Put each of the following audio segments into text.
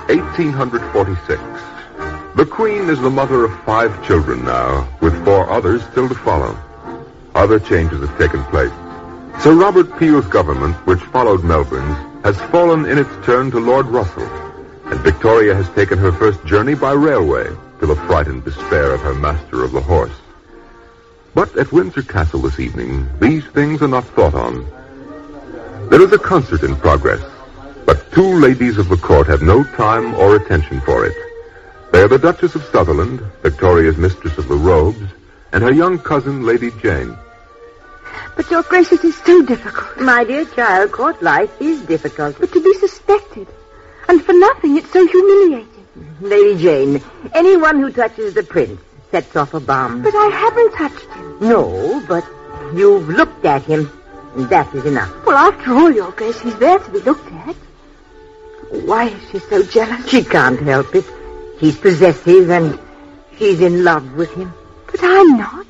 1846. The Queen is the mother of 5 children now, with 4 others still to follow. Other changes have taken place. Sir Robert Peel's government, which followed Melbourne's, has fallen in its turn to Lord Russell, and Victoria has taken her first journey by railway, to the frightened despair of her master of the horse. But at Windsor Castle this evening, these things are not thought on. There is a concert in progress, but 2 ladies of the court have no time or attention for it. They are the Duchess of Sutherland, Victoria's mistress of the robes, and her young cousin, Lady Jane. But, Your Grace, it is so difficult. My dear child, court life is difficult. But to be suspected, and for nothing, it's so humiliating. Lady Jane, anyone who touches the prince sets off a bomb. But I haven't touched him. No, but you've looked at him, and that is enough. Well, after all, Your Grace, he's there to be looked at. Why is she so jealous? She can't help it. He's possessive, and she's in love with him. But I'm not.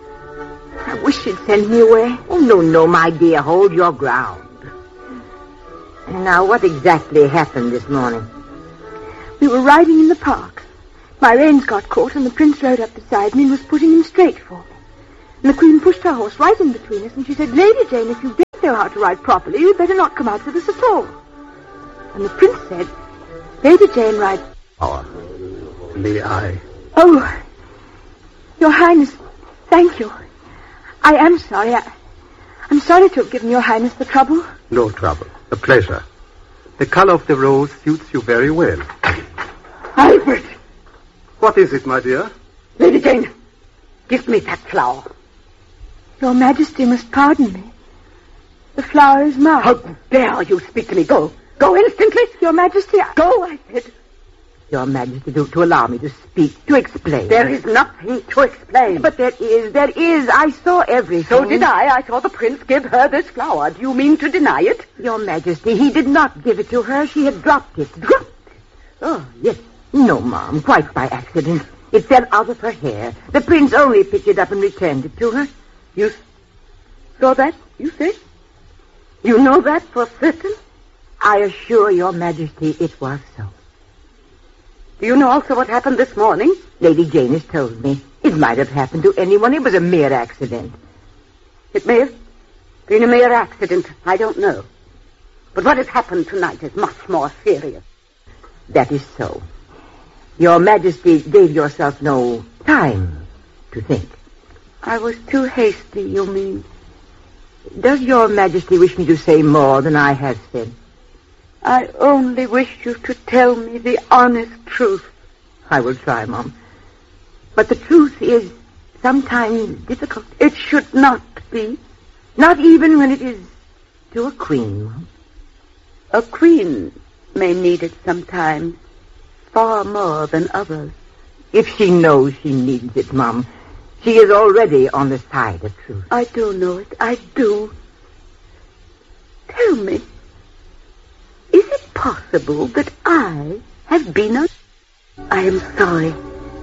I wish she'd send me away. Oh, no, my dear. Hold your ground. And now, what exactly happened this morning? We were riding in the park. My reins got caught, and the prince rode up beside me and was putting him straight for me. And the Queen pushed her horse right in between us, and she said, Lady Jane, if you don't know how to ride properly, you'd better not come out with us at all. And the prince said, Lady Jane rides... Power. May I? Oh, Your Highness, thank you. I am sorry. I'm sorry to have given Your Highness the trouble. No trouble. A pleasure. The color of the rose suits you very well. Albert! What is it, my dear? Lady Jane, give me that flower. Your Majesty must pardon me. The flower is mine. How dare you speak to me? Go. Go instantly. Your Majesty, Go, I said. Your Majesty, to allow me to speak, to explain. There is nothing to explain. But there is. I saw everything. So did I. I saw the prince give her this flower. Do you mean to deny it? Your Majesty, he did not give it to her. She had dropped it. Dropped it? Oh, yes. No, Mom, quite by accident. It fell out of her hair. The prince only picked it up and returned it to her. You saw that, you say? You know that for certain? I assure Your Majesty it was so. Do you know also what happened this morning? Lady Jane has told me. It might have happened to anyone. It was a mere accident. It may have been a mere accident. I don't know. But what has happened tonight is much more serious. That is so. Your Majesty gave yourself no time to think. I was too hasty, you mean? Does Your Majesty wish me to say more than I have said? I only wish you to tell me the honest truth. I will try, Mom. But the truth is sometimes difficult. It should not be. Not even when it is to a queen, Mom. A queen may need it sometimes, far more than others. If she knows she needs it, Mom, she is already on the side of truth. I do know it. I do. Tell me. Is it possible that I have been I am sorry.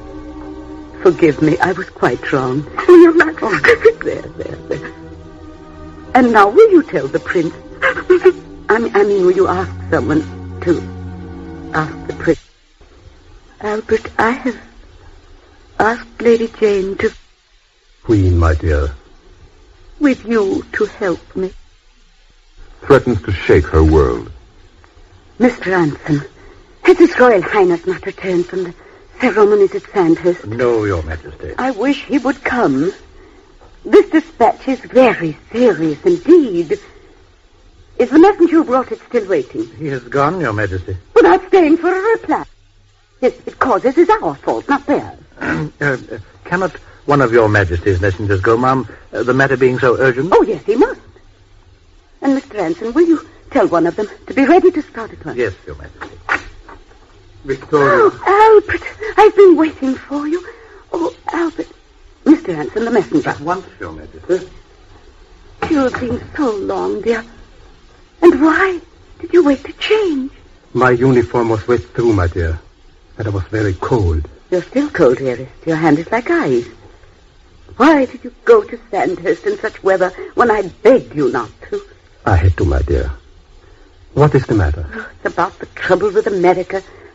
Forgive me, I was quite wrong. Your Majesty. There. And now will you tell the prince? I mean, will you ask someone to ask the prince? Albert, I have asked Lady Jane to... Queen, my dear. With you to help me. Threatens to shake her world. Mr. Anson, has His Royal Highness not returned from the ceremonies at Sandhurst? No, Your Majesty. I wish he would come. This dispatch is very serious indeed. Is the messenger who brought it still waiting? He has gone, Your Majesty. Without staying for a reply. It causes is our fault, not theirs. Cannot one of Your Majesty's messengers go, Ma'am, the matter being so urgent? Oh, yes, he must. And Mr. Anson, will you tell one of them to be ready to start at once? Yes, Your Majesty. Victoria. Oh, Albert, I've been waiting for you. Oh, Albert. Mr. Anson, the messenger. At once, Your Majesty. You have been so long, dear. And why did you wait to change? My uniform was wet through, my dear. And I was very cold. You're still cold, dearest. Your hand is like ice. Why did you go to Sandhurst in such weather when I begged you not to? I had to, my dear. What is the matter? Oh, it's about the trouble with America.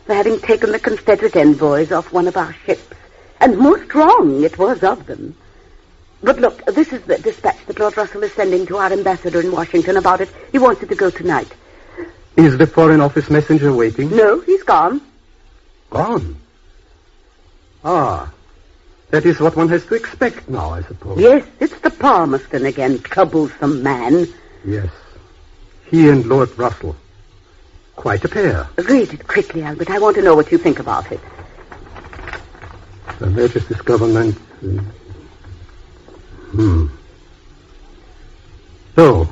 for having taken the Confederate envoys off one of our ships. And most wrong it was of them. But look, this is the dispatch that Lord Russell is sending to our ambassador in Washington about it. He wants it to go tonight. Is the Foreign Office messenger waiting? No, he's gone. Gone? Ah, that is what one has to expect now, I suppose. Yes, it's the Palmerston again, troublesome man. Yes, he and Lord Russell. Quite a pair. Read it quickly, Albert. I want to know what you think about it. Her Majesty's government... So,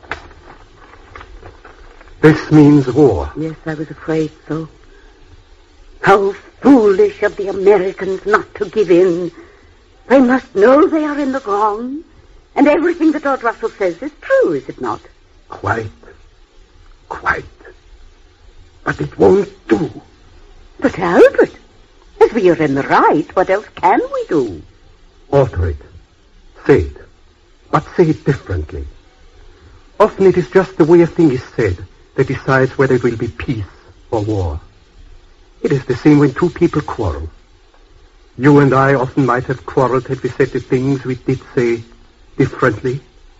this means war. Yes, I was afraid so. How foolish of the Americans not to give in. They must know they are in the wrong. And everything that Lord Russell says is true, is it not? Quite. But it won't do. But Albert, as we are in the right, what else can we do? Alter it. Say it. But say it differently. Often it is just the way a thing is said that decides whether it will be peace or war. It is the same when two people quarrel. You and I often might have quarreled had we said the things we did say differently.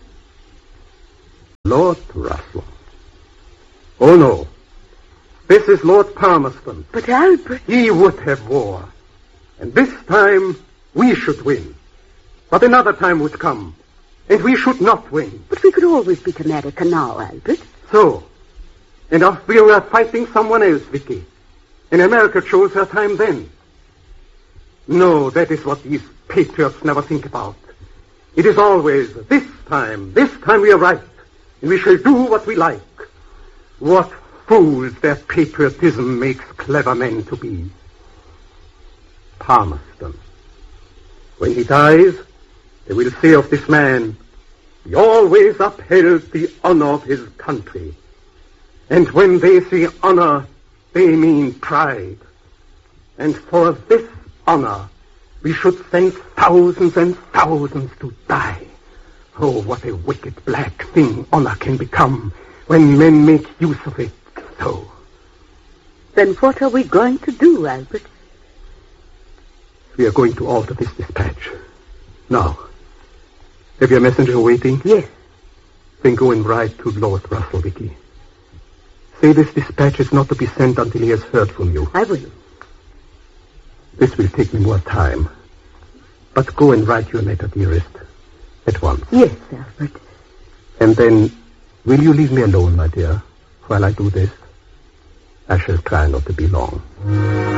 Lord Russell. Oh, no. This is Lord Palmerston. But Albert... He would have war. And this time we should win. But another time would come, and we should not win. But we could always beat America now, Albert. So, and if we were fighting someone else, Vicky, and America chose her time then. No, that is what these patriots never think about. It is always, this time we are right, and we shall do what we like. What fools their patriotism makes clever men to be. Palmerston. When he dies, they will say of this man, he always upheld the honor of his country. And when they say honor, they mean pride. And for this honor, we should send thousands and thousands to die. Oh, what a wicked black thing honor can become when men make use of it so. Then what are we going to do, Albert? We are going to alter this dispatch. Now, have your messenger waiting? Yes. Then go and write to Lord Russell, Vicky. Say this dispatch is not to be sent until he has heard from you. I will. This will take me more time. But go and write your letter, dearest, at once. Yes, Albert. And then, will you leave me alone, my dear, while I do this? I shall try not to be long.